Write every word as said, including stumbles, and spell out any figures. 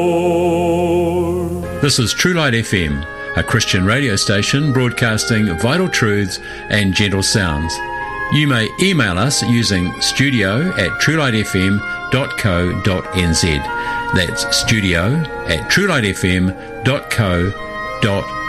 This is True Light F M, a Christian radio station broadcasting vital truths and gentle sounds. You may email us using studio at truelightfm dot co dot n z. That's studio at truelightfm dot co dot n z.